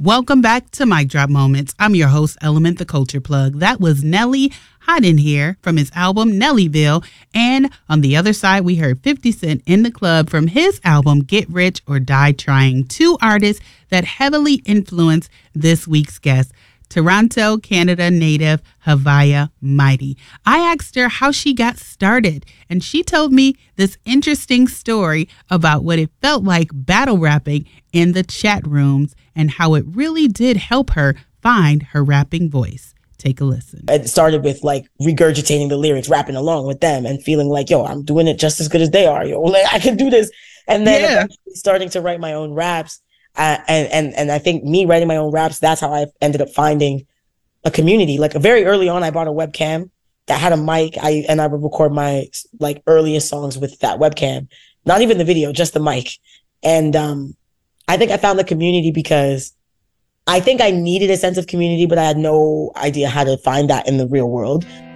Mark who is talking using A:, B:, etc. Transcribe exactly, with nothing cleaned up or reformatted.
A: Welcome back to Mic Drop Moments. I'm your host, Element the Culture Plug. That was Nelly Hot in Here from his album Nellyville. And on the other side, we heard fifty Cent In the Club from his album Get Rich or Die Trying. Two artists that heavily influenced this week's guest. Toronto, Canada native Haviah Mighty. I asked her how she got started, and she told me this interesting story about what it felt like battle rapping in the chat rooms and how it really did help her find her rapping voice. Take a listen.
B: It started with like regurgitating the lyrics, rapping along with them and feeling like, yo, I'm doing it just as good as they are. Yo, like, I can do this. And then yeah. starting to write my own raps. Uh, and, and, and I think me writing my own raps, that's how I ended up finding a community. Like very early on, I bought a webcam that had a mic. I, and I would record my like earliest songs with that webcam, not even the video, just the mic. And, um, I think I found the community because I think I needed a sense of community, but I had no idea how to find that in the real world.